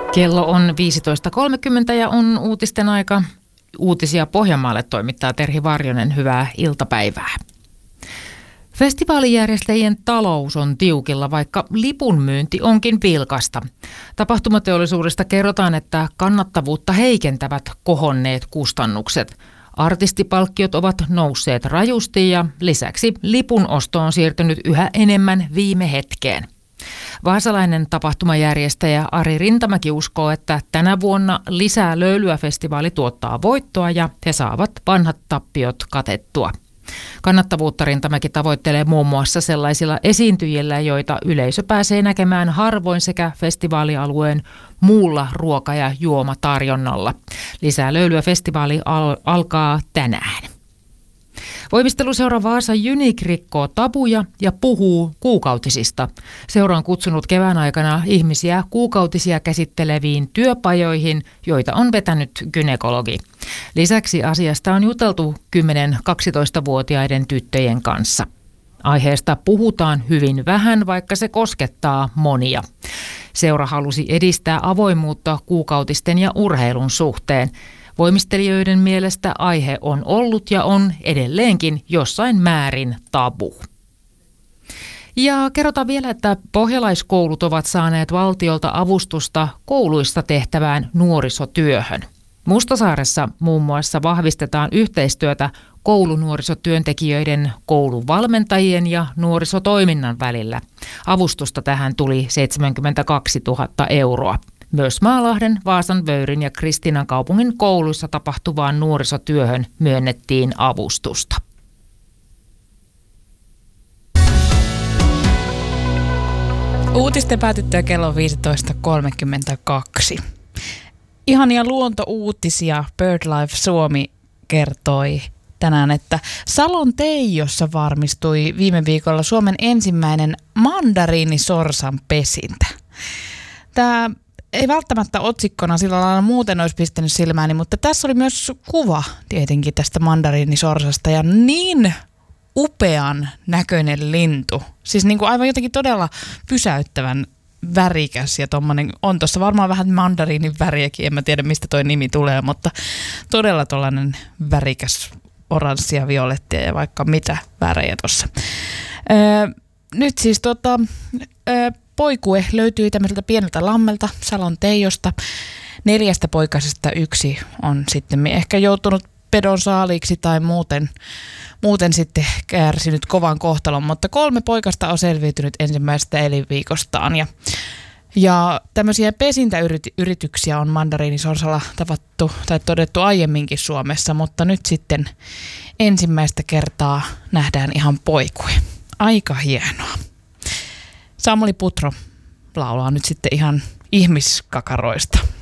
Kello on 15.30 ja on uutisten aika. Uutisia Pohjanmaalle toimittaa Terhi Varjonen. Hyvää iltapäivää. Festivaalijärjestäjien talous on tiukilla, vaikka lipunmyynti onkin vilkasta. Tapahtumateollisuudesta kerrotaan, että kannattavuutta heikentävät kohonneet kustannukset. Artistipalkkiot ovat nousseet rajusti ja lisäksi lipun osto on siirtynyt yhä enemmän viime hetkeen. Vaasalainen tapahtumajärjestäjä Ari Rintamäki uskoo, että tänä vuonna Lisää löylyä -festivaali tuottaa voittoa ja he saavat vanhat tappiot katettua. Kannattavuutta Rintamäki tavoittelee muun muassa sellaisilla esiintyjillä, joita yleisö pääsee näkemään harvoin, sekä festivaalialueen muulla ruoka- ja juomatarjonnalla. Lisää löylyä -festivaali alkaa tänään. Voimisteluseura Vaasa Unique rikkoo tabuja ja puhuu kuukautisista. Seura on kutsunut kevään aikana ihmisiä kuukautisia käsitteleviin työpajoihin, joita on vetänyt gynekologi. Lisäksi asiasta on juteltu 10-12-vuotiaiden tyttöjen kanssa. Aiheesta puhutaan hyvin vähän, vaikka se koskettaa monia. Seura halusi edistää avoimuutta kuukautisten ja urheilun suhteen. Voimistelijoiden mielestä aihe on ollut ja on edelleenkin jossain määrin tabu. Ja kerrotaan vielä, että pohjalaiskoulut ovat saaneet valtiolta avustusta kouluissa tehtävään nuorisotyöhön. Mustasaaressa muun muassa vahvistetaan yhteistyötä koulunuorisotyöntekijöiden, kouluvalmentajien ja nuorisotoiminnan välillä. Avustusta tähän tuli 72 000 euroa. Myös Maalahden, Vaasan, Vöyrin ja Kristiinan kaupungin kouluissa tapahtuvaan nuorisotyöhön myönnettiin avustusta. Uutisten päätyttyä kello 15.32. Ihania luontouutisia BirdLife Suomi kertoi tänään, että Salon Teijossa varmistui viime viikolla Suomen ensimmäinen mandariinisorsan pesintä. Tämä ei välttämättä otsikkona sillä lailla muuten olisi pistänyt silmääni, mutta tässä oli myös kuva tietenkin tästä mandariinisorsasta ja niin upean näköinen lintu. Siis niin kuin aivan jotenkin todella pysäyttävän värikäs ja tommonen, on tuossa varmaan vähän mandariinin väriäkin, en mä tiedä mistä toi nimi tulee, mutta todella tollainen värikäs oranssia, violettia ja vaikka mitä värejä tuossa. Nyt siis poikue löytyi tämmöiseltä pieneltä lammelta Salon Teijosta. 4 poikasesta 1 on sitten ehkä joutunut pedon saaliiksi tai muuten sitten kärsinyt kovan kohtalon, mutta 3 poikasta on selviytynyt ensimmäisestä elinviikostaan. Ja tämmöisiä pesintäyrityksiä on mandariinisorsalla tavattu tai todettu aiemminkin Suomessa, mutta nyt sitten ensimmäistä kertaa nähdään ihan poikue. Aika hienoa. Samuli Putro laulaa nyt sitten ihan ihmiskakaroista.